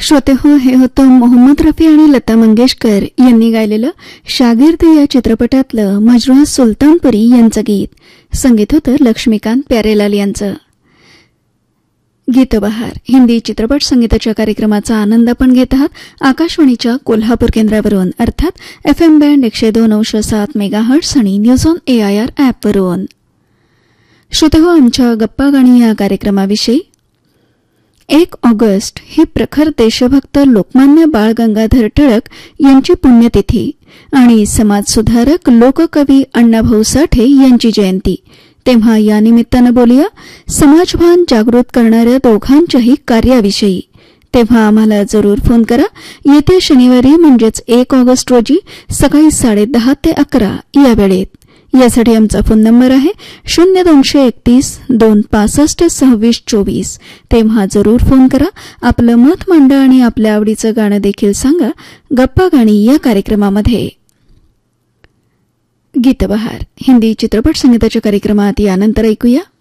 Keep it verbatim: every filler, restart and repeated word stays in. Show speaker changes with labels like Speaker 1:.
Speaker 1: श्रोते हो, हे होतं मोहम्मद रफी आणि लता मंगेशकर यांनी गायलेलं शागिर्दी या चित्रपटातलं मजरूह सुलतानपुरी यांचं गीत. संगीत होतं लक्ष्मीकांत प्यारेलाल यांचं. गीतबहार हिंदी चित्रपट संगीताच्या कार्यक्रमाचा आनंद आपण घेत आहात आकाशवाणीच्या कोल्हापूर केंद्रावरून, अर्थात एफ एम बँड एकशे दोन अंश सात मेगाहर्ट्स आणि news on A I R ॲपवरून. श्रोते हो, आमच्या गप्पा गाणी या कार्यक्रमाविषयी एक ऑगस्ट ही प्रखर देशभक्त लोकमान्य बाळ गंगाधर टिळक यांची पुण्यतिथी आणि समाजसुधारक लोककवी अण्णाभाऊ साठे यांची जयंती. तेव्हा या निमित्तानं बोलूया समाजभान जागृत करणाऱ्या दोघांच्याही कार्याविषयी. तेव्हा आम्हाला जरूर फोन करा. येत्या शनिवारी म्हणजेच एक ऑगस्ट रोजी सकाळी साडे दहा ते अकरा या वेळेत. यासाठी आमचा फोन नंबर आहे शून्य दोनशे एकतीस दोन पासष्ट सव्वीस चोवीस. तेव्हा जरूर फोन करा, आपलं मत मांडा आणि आपल्या आवडीचं गाणं देखील सांगा गप्पा गाणी या कार्यक्रमामध्ये. गीतबहार हिंदी चित्रपट संगीताच्या कार्यक्रमात यानंतर ऐकूया